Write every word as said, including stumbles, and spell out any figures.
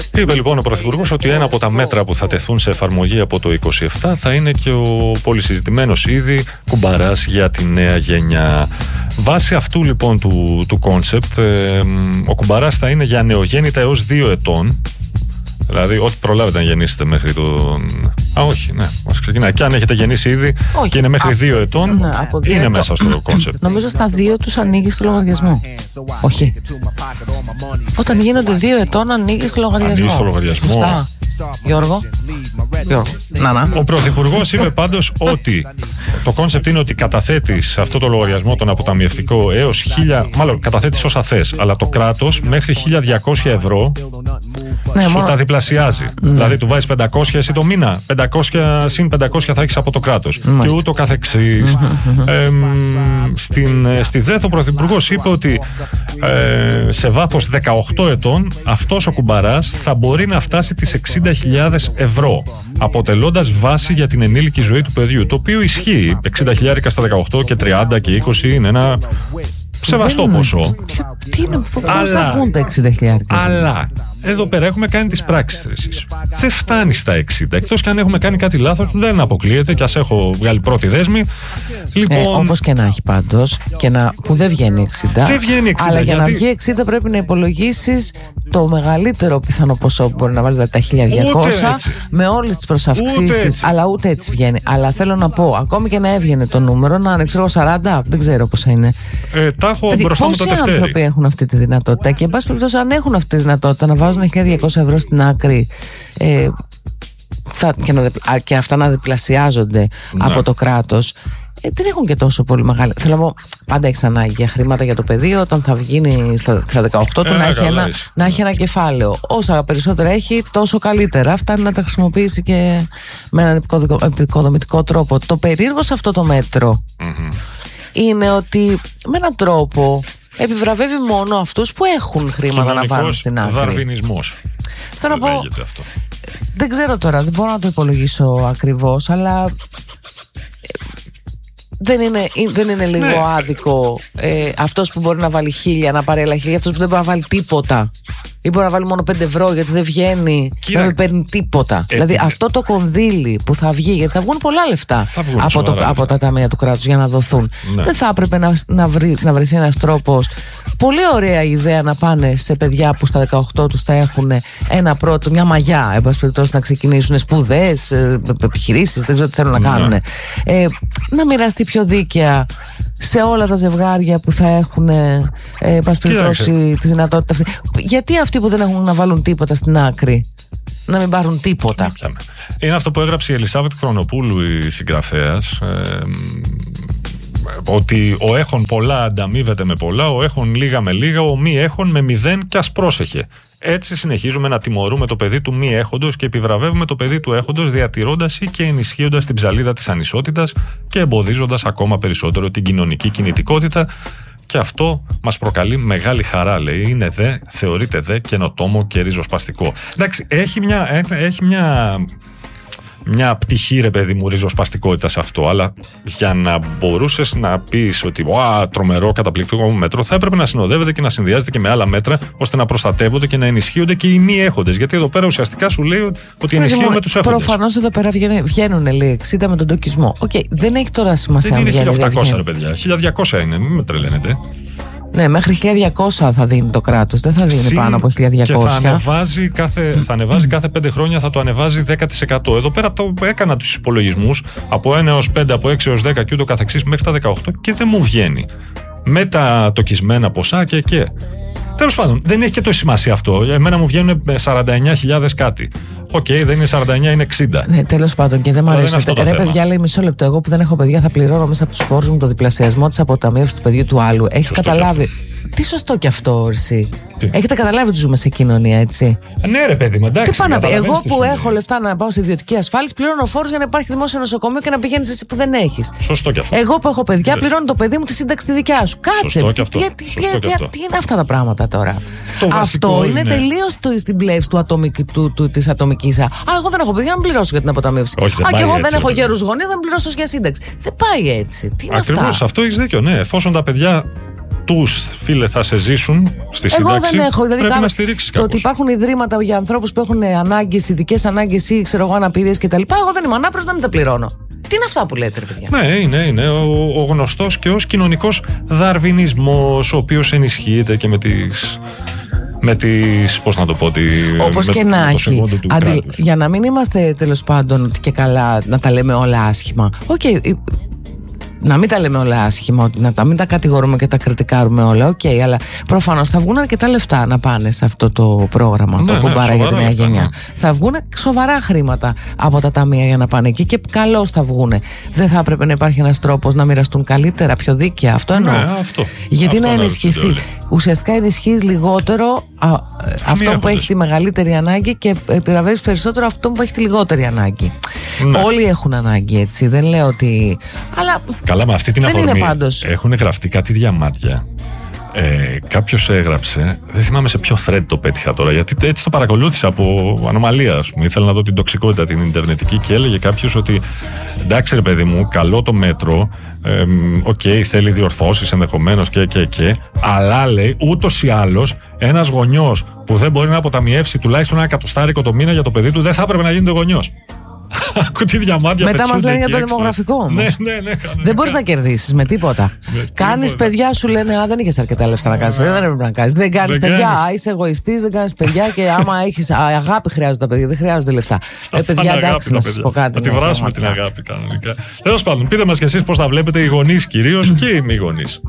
Είπε λοιπόν ο Πρωθυπουργός ότι ένα από τα μέτρα που θα τεθούν σε εφαρμογή από το είκοσι επτά θα είναι και ο πολυσυζητημένος ήδη κουμπαράς για τη νέα γενιά. Βάσει αυτού λοιπόν του κόνσεπτ, ε, ο κουμπαράς θα είναι για νεογέννητα έως δύο ετών. Δηλαδή, ό,τι προλάβετε να γεννήσετε μέχρι τον. Α, όχι, ναι. Μας ξεκινάει. Και αν έχετε γεννήσει ήδη όχι, και είναι μέχρι δύο ετών, ναι, δύο είναι ετών. Μέσα στο κόνσεπτ. Νομίζω στα δύο τους ανοίγει στο λογαριασμό. Όχι. Όταν γίνονται δύο ετών, ανοίγει στο λογαριασμό. Ανοίγει στο λογαριασμό. Σωστά. Γιώργο. Γιώργο. Να, να. Ο Πρωθυπουργός είπε πάντως ότι το κόνσεπτ είναι ότι καταθέτεις αυτό το λογαριασμό, τον αποταμιευτικό, έως χίλια. Μάλλον καταθέτεις όσα θες, αλλά το κράτος μέχρι χίλια διακόσια ευρώ. Ναι, σου μόνο... τα διπλασιάζει. Mm. Δηλαδή, του βάζεις πεντακόσια εσύ το μήνα. πεντακόσια συν πεντακόσια θα έχεις από το κράτος. Mm. Και ούτω καθεξής. Mm-hmm. Ε, στην, στη ΔΕΘ ο Πρωθυπουργός είπε ότι ε, σε βάθος δεκαοκτώ ετών αυτός ο κουμπαράς θα μπορεί να φτάσει τις εξήντα χιλιάδες ευρώ, αποτελώντας βάση για την ενήλικη ζωή του παιδιού. Το οποίο ισχύει. εξήντα χιλιάδες στα δεκαοκτώ και τριάντα και είκοσι είναι ένα σεβαστό ποσό. Τι είναι, πώς θα βγουν τα εξήντα χιλιάδες. Αλλά εδώ πέρα έχουμε κάνει τις πράξεις εσείς. Δεν φτάνει στα εξήντα. Εκτός και αν έχουμε κάνει κάτι λάθος, δεν αποκλείεται και ας έχω βγάλει πρώτη δέσμη. Λοιπόν, ε, όπως και να έχει πάντως, και να, που δεν βγαίνει εξήντα. Δεν βγαίνει εξήντα. Αλλά για γιατί... να βγει εξήντα πρέπει να υπολογίσεις το μεγαλύτερο πιθανό ποσό που μπορεί να βάλει, δηλαδή τα χίλια διακόσια, με όλες τις προσαυξήσεις. Αλλά ούτε έτσι βγαίνει. Αλλά θέλω να πω, ακόμη και να έβγαινε το νούμερο, να είναι ξέρω σαράντα, δεν ξέρω πόσα είναι. Ε, τα έχω δηλαδή, μπροστά μου το τευτέρι. Πόσοι άνθρωποι έχουν αυτή τη δυνατότητα και εν πάση περιπτώσει, αν έχουν αυτή τη δυνατότητα να βάζουν χίλια διακόσια ευρώ στην άκρη ε, θα, και, να, και αυτά να διπλασιάζονται ναι. από το κράτος, ε, δεν έχουν και τόσο πολύ μεγάλη. Θέλω να πω, πάντα έχεις ανάγκη για χρήματα για το παιδί όταν θα βγει στα, στα δεκαοκτώ του ε, να, έχει ένα, να έχει ένα κεφάλαιο. Όσα περισσότερα έχει, τόσο καλύτερα. Αυτά είναι να τα χρησιμοποιήσει και με έναν επικοδομητικό τρόπο. Το περίεργο σε αυτό το μέτρο mm-hmm. είναι ότι με έναν τρόπο επιβραβεύει μόνο αυτούς που έχουν χρήματα να βάλουν στην άκρη. Δαρβινισμός. Θέλω να πω, αυτό. Δεν ξέρω τώρα, δεν μπορώ να το υπολογίσω ακριβώς, αλλά δεν είναι, δεν είναι λίγο ναι. άδικο ε, αυτός που μπορεί να βάλει χίλια να πάρει άλλα χίλια, αυτός που δεν μπορεί να βάλει τίποτα ή μπορεί να βάλει μόνο πέντε ευρώ γιατί δεν βγαίνει, Κύρα, να μην παίρνει τίποτα. Ε, δηλαδή ε, αυτό το κονδύλι που θα βγει, γιατί θα βγουν πολλά λεφτά από, το, από τα ταμεία του κράτους για να δοθούν. Ναι. Δεν θα έπρεπε να, να, βρει, να βρεθεί ένας τρόπος. Πολύ ωραία ιδέα να πάνε σε παιδιά που στα δεκαοκτώ τους θα έχουν ένα πρώτο, μια μαγιά, εν πάση περιπτώσει, να ξεκινήσουν σπουδές, επιχειρήσεις, δεν ξέρω τι θέλουν να κάνουν. Ναι. Ε, να μοιραστεί πιο δίκαια σε όλα τα ζευγάρια που θα έχουν ε, πάση περιπτώσει τη δυνατότητα αυτή. Γιατί αυτοί που δεν έχουν να βάλουν τίποτα στην άκρη να μην πάρουν τίποτα? Είναι αυτό που έγραψε η Ελισάβετ Χρονοπούλου, η συγγραφέας, ε, ότι ο έχων πολλά ανταμείβεται με πολλά, ο έχων λίγα με λίγα, ο μη έχων με μηδέν και ας πρόσεχε. Έτσι συνεχίζουμε να τιμωρούμε το παιδί του μη έχοντος και επιβραβεύουμε το παιδί του έχοντος, διατηρώντας ή και ενισχύοντας την ψαλίδα της ανισότητας και εμποδίζοντας ακόμα περισσότερο την κοινωνική κινητικότητα. Και αυτό μας προκαλεί μεγάλη χαρά, λέει. Είναι δε, θεωρείται δε καινοτόμο και ριζοσπαστικό. Εντάξει, έχει μια... Έχει μια... μια πτυχή, ρε παιδί μου, ριζοσπαστικότητα σε αυτό, αλλά για να μπορούσες να πεις ότι «Ω, τρομερό, καταπληκτικό μέτρο», θα έπρεπε να συνοδεύεται και να συνδυάζεται και με άλλα μέτρα ώστε να προστατεύονται και να ενισχύονται και οι μη έχοντες. Γιατί εδώ πέρα ουσιαστικά σου λέει ότι ενισχύουμε τους έχοντες. Προφανώς εδώ πέρα βγαίνουν, λέει, εξήντα με τον τοκισμό. Οκ, okay, δεν έχει τώρα σημασία. Δεν είναι χίλια οκτακόσια, ρε παιδιά. χίλια διακόσια είναι, μην με τρελαίνετε. Ναι, μέχρι χίλια διακόσια θα δίνει το κράτος, δεν θα δίνει Συν, πάνω από χίλια διακόσια. Και θα ανεβάζει, κάθε, θα ανεβάζει κάθε πέντε χρόνια, θα το ανεβάζει δέκα τοις εκατό. Εδώ πέρα το έκανα τους υπολογισμούς από ένα έως πέντε, από έξι έως δέκα και ούτω καθεξής μέχρι τα δεκαοκτώ και δεν μου βγαίνει. Με τα τοκισμένα ποσά και και. Τέλος πάντων, δεν έχει και τόση σημασία αυτό. Εμένα μου βγαίνουν σαράντα εννιά χιλιάδες κάτι. Οκ, okay, δεν είναι σαράντα εννιά, είναι εξήντα. Ναι, τέλος πάντων, και δεν μου αρέσει. Ρε, θέμα. παιδιά, λέει μισό λεπτό. Εγώ που δεν έχω παιδιά θα πληρώνω μέσα από τους φόρους μου το διπλασιασμό της αποταμίευσης του παιδιού του άλλου. Έχεις καταλάβει? Τι σωστό κι αυτό, εσύ. Τι? Έχετε καταλάβει ότι ζούμε σε κοινωνία, έτσι? Ναι, ρε παιδί μου, εντάξει. Τι πάνε να πει? Εγώ που έχω λεφτά να πάω σε ιδιωτική ασφάλιση, πληρώνω φόρους για να υπάρχει δημόσιο νοσοκομείο και να πηγαίνεις εσύ που δεν έχεις. Σωστό κι αυτό. Εγώ που έχω παιδιά, πληρώνω το παιδί μου τη σύνταξη τη δικιά σου. Κάτσε. Σωστό κι αυτό. Τι, τι, τι, τι, τι είναι αυτά τα πράγματα τώρα? Το αυτό είναι, είναι τελείως στην πλεύση του ατομικ, του, του, της ατομικής. Α, εγώ δεν έχω παιδιά να πληρώσω για την αποταμίευση. Α, και εγώ δεν έχω γέρους γονείς να πληρώσω για σύνταξη. Δεν πάει έτσι. Τι είναι αυτά? Ακριβώς, αυτό έχεις δίκιο, ναι. Εφόσον τα παιδιά αυτούς, φίλε, θα σε ζήσουν στη σύνταξη. Εγώ δεν έχω. Δηλαδή, πρέπει κάπου, να στηρίξεις το κάπως. ότι υπάρχουν ιδρύματα για ανθρώπους που έχουν ανάγκες, ειδικές ανάγκες ή ξέρω εγώ αναπηρίες κτλ. Εγώ δεν είμαι ανάπηρος να μην τα πληρώνω. Τι είναι αυτά που λέτε, ρε παιδιά? Ναι, είναι, είναι ο, ο γνωστός και ως κοινωνικός δαρβινισμός, ο οποίος ενισχύεται και με τις. Με τις, πώς να το πω, τη, όπως με, και να έχει. Αντι, για να μην είμαστε τέλος πάντων ότι και καλά να τα λέμε όλα άσχημα. Οκ, okay, να μην τα λέμε όλα άσχημα, να τα μην τα κατηγορούμε και τα κριτικάρουμε όλα. Οκ, okay, αλλά προφανώς θα βγουν αρκετά λεφτά να πάνε σε αυτό το πρόγραμμα, ναι, το κουμπάρα ναι, για τη νέα λεφτά, γενιά. Ναι. Θα βγουν σοβαρά χρήματα από τα ταμεία για να πάνε εκεί και καλώς θα βγουν. Δεν θα έπρεπε να υπάρχει ένας τρόπος να μοιραστούν καλύτερα, πιο δίκαια? Αυτό εννοώ. Ναι, αυτό. Γιατί αυτό να ενισχυθεί? Ουσιαστικά ενισχύεις λιγότερο α, αυτόν που έχει τη μεγαλύτερη ανάγκη και επιβραβεύεις περισσότερο αυτόν που έχει τη λιγότερη ανάγκη. Ναι. Όλοι έχουν ανάγκη, έτσι. Δεν λέω ότι. Αλλά καλά, με αυτή την δεν αφορμή είναι πάντως. Έχουν γραφτεί κάτι διαμάτια. Ε, κάποιος έγραψε, δεν θυμάμαι σε ποιο thread το πέτυχα τώρα, γιατί έτσι το παρακολούθησα από ανομαλία, ας πούμε. Ήθελα να δω την τοξικότητα, την ιντερνετική, και έλεγε κάποιος ότι εντάξει, ρε παιδί μου, καλό το μέτρο, οκ, ε, okay, θέλει διορθώσεις ενδεχομένως και, και, και, αλλά λέει ούτως ή άλλως ένας γονιός που δεν μπορεί να αποταμιεύσει τουλάχιστον ένα εκατοστάρικο το μήνα για το παιδί του δεν θα έπρεπε να γίνεται γονιός. Τι διαμάντια. Μετά μας λένε για το δημογραφικό όμως. Ναι, ναι, ναι, δεν μπορείς να κερδίσεις με τίποτα. Κάνεις παιδιά, σου λένε α, δεν είχες αρκετά λεφτά να κάνεις παιδιά, δεν έπρεπε να κάνεις. Δεν κάνεις παιδιά, α, είσαι εγωιστής, δεν κάνεις παιδιά, και άμα έχεις αγάπη χρειάζονται τα παιδιά, δεν χρειάζονται λεφτά. Ε, παιδιά, εντάξει, να σας πω κάτι. Να τη βράσουμε την αγάπη κανονικά. Τέλος πάντων, πείτε μας κι εσείς πώς τα βλέπετε, οι γονείς κυρίως και οι μη γονείς.